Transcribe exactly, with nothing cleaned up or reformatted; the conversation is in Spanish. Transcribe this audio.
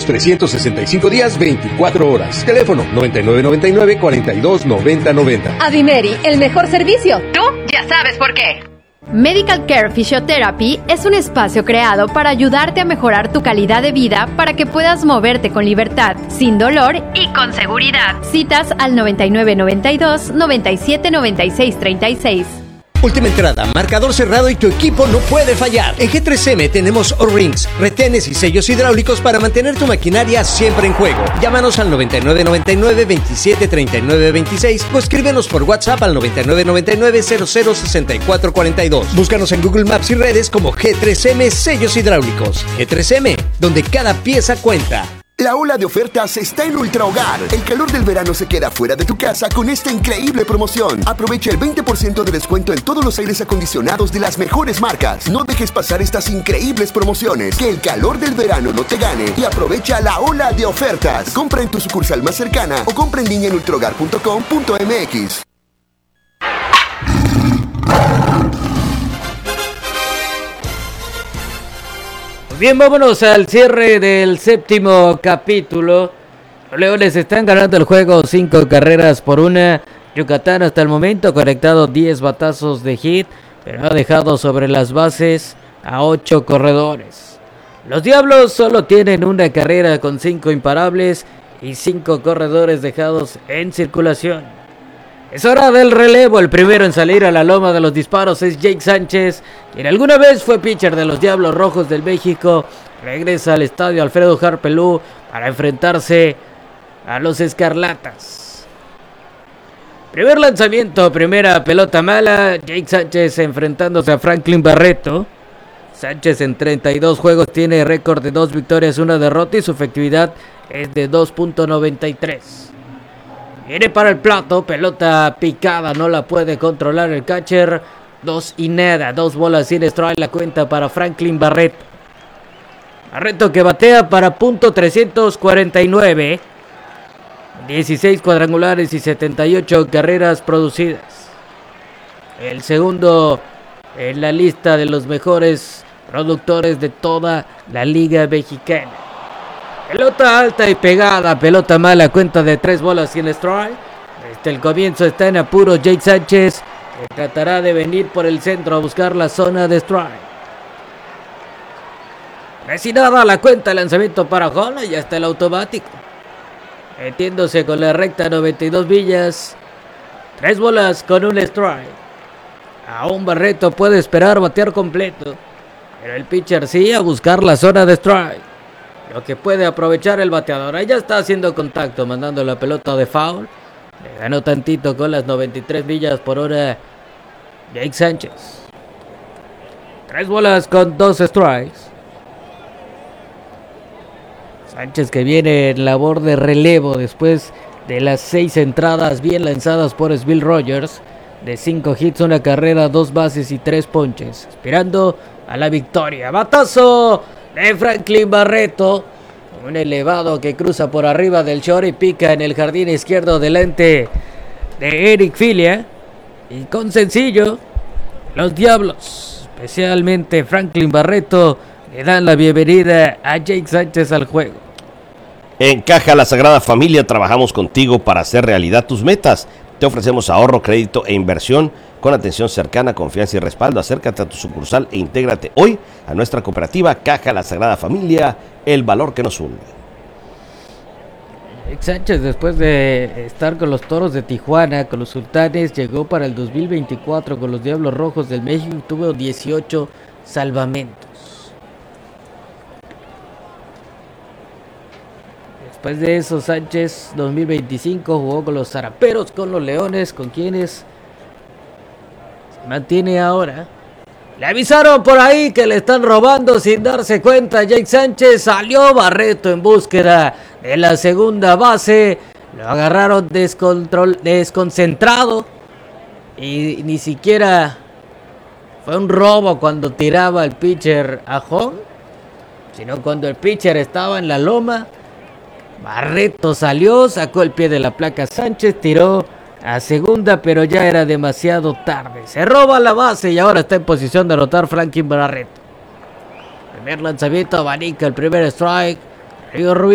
trescientos sesenta y cinco días, veinticuatro horas. Teléfono noventa y nueve noventa y nueve, cuarenta y dos noventa noventa. Avimeri, el mejor servicio. Tú ya sabes por qué. Medical Care Physiotherapy es un espacio creado para ayudarte a mejorar tu calidad de vida para que puedas moverte con libertad, sin dolor y con seguridad. Citas al noventa y nueve noventa y dos, noventa y siete noventa y seis treinta y seis. Última entrada, marcador cerrado y tu equipo no puede fallar. En G tres M tenemos O-Rings, retenes y sellos hidráulicos para mantener tu maquinaria siempre en juego. Llámanos al noventa y nueve noventa y nueve, veintisiete treinta y nueve veintiséis o escríbenos por WhatsApp al noventa y nueve noventa y nueve, cero cero sesenta y cuatro cuarenta y dos. Búscanos en Google Maps y redes como G tres M Sellos Hidráulicos. G tres M, donde cada pieza cuenta. La ola de ofertas está en Ultra Hogar. El calor del verano se queda fuera de tu casa con esta increíble promoción. Aprovecha el veinte por ciento de descuento en todos los aires acondicionados de las mejores marcas. No dejes pasar estas increíbles promociones. Que el calor del verano no te gane y aprovecha la ola de ofertas. Compra en tu sucursal más cercana o compra en línea en ultrahogar punto com punto m x. Bien, vámonos al cierre del séptimo capítulo. Los Leones están ganando el juego cinco carreras por una. Yucatán hasta el momento ha conectado diez batazos de hit, pero ha dejado sobre las bases a ocho corredores. Los Diablos solo tienen una carrera con cinco imparables y cinco corredores dejados en circulación. Es hora del relevo. El primero en salir a la loma de los disparos es Jake Sánchez, quien alguna vez fue pitcher de los Diablos Rojos del México. Regresa al estadio Alfredo Harpelú para enfrentarse a los Escarlatas. Primer lanzamiento, primera pelota mala. Jake Sánchez enfrentándose a Franklin Barreto. Sánchez en treinta y dos juegos tiene récord de dos victorias, una derrota y su efectividad es de dos punto noventa y tres. Viene para el plato, pelota picada, no la puede controlar el catcher. Dos y nada, dos bolas sin strike, la cuenta para Franklin Barreto. Barreto que batea para punto trescientos cuarenta y nueve. dieciséis cuadrangulares y setenta y ocho carreras producidas. El segundo en la lista de los mejores productores de toda la liga mexicana. Pelota alta y pegada, pelota mala, cuenta de tres bolas sin strike. Desde el comienzo está en apuro Jake Sánchez, que tratará de venir por el centro a buscar la zona de strike. Resignada la cuenta, lanzamiento para Jona y hasta el automático. Metiéndose con la recta noventa y dos millas. Tres bolas con un strike. Aún Barreto puede esperar batear completo, pero el pitcher sí a buscar la zona de strike. Lo que puede aprovechar el bateador. Ahí ya está haciendo contacto, mandando la pelota de foul. Le ganó tantito con las noventa y tres millas por hora Jake Sánchez. Tres bolas con dos strikes. Sánchez que viene en labor de relevo después de las seis entradas bien lanzadas por Sbill Rogers. De cinco hits, una carrera, dos bases y tres ponches. Aspirando a la victoria. Batazo de Franklin Barreto. Un elevado que cruza por arriba del short y pica en el jardín izquierdo delante de Eric Filia. Y con sencillo, los Diablos, especialmente Franklin Barreto, le dan la bienvenida a Jake Sánchez al juego. En Caja La Sagrada Familia trabajamos contigo para hacer realidad tus metas. Te ofrecemos ahorro, crédito e inversión con atención cercana, confianza y respaldo. Acércate a tu sucursal e intégrate hoy a nuestra cooperativa Caja La Sagrada Familia, el valor que nos une. Jake Sánchez, después de estar con los Toros de Tijuana, con los Sultanes, llegó para el dos mil veinticuatro con los Diablos Rojos del México y tuvo dieciocho salvamentos. Después de eso, Sánchez, dos mil veinticinco, jugó con los Zaraperos, con los Leones, con quienes se mantiene ahora. Le avisaron por ahí que le están robando sin darse cuenta. Jake Sánchez salió, Barreto en búsqueda de la segunda base. Lo agarraron descontrol, desconcentrado. Y ni siquiera fue un robo cuando tiraba el pitcher a home, sino cuando el pitcher estaba en la loma. Barreto salió, sacó el pie de la placa Sánchez, tiró a segunda, pero ya era demasiado tarde. Se roba la base y ahora está en posición de anotar Franklin Barreto. Primer lanzamiento, abanica el primer strike. Río Rubí